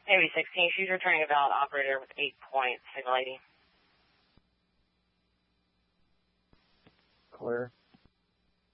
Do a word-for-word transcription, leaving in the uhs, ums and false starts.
Navy sixteen, she's returning a valid operator with eight points. Signal eighty. Clear.